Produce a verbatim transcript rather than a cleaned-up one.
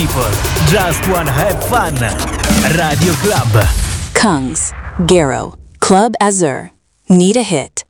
people just wanna have fun. Radio Club. Kungs, Garo, Club Azur, Need a Hit.